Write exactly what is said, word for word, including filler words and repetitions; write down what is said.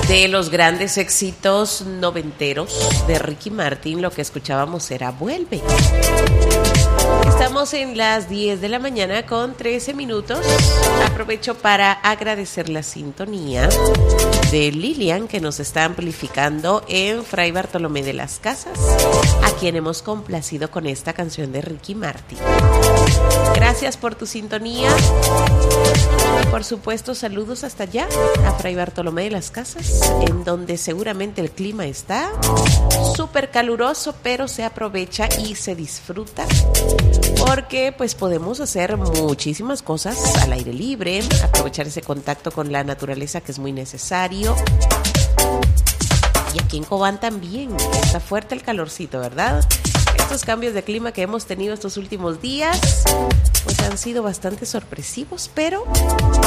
De los grandes éxitos noventeros de Ricky Martin, lo que escuchábamos era Vuelve. Estamos en las diez de la mañana con trece minutos. Aprovecho para agradecer la sintonía de Lilian, que nos está amplificando en Fray Bartolomé de las Casas, a quien hemos complacido con esta canción de Ricky Martin. Gracias por tu sintonía. Por supuesto, saludos hasta allá, a Fray Bartolomé de las Casas, en donde seguramente el clima está súper caluroso, pero se aprovecha y se disfruta, porque pues podemos hacer muchísimas cosas al aire libre, aprovechar ese contacto con la naturaleza que es muy necesario. Y aquí en Cobán también está fuerte el calorcito, ¿verdad? Estos cambios de clima que hemos tenido estos últimos días pues han sido bastante sorpresivos, pero